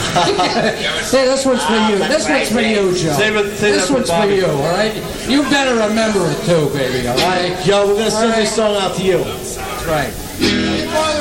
Hey, this one's for you. This one's for you, Joe. This one's for you, all right? You better remember it too, baby, all right? Joe, we're going to send this song out to you. That's right.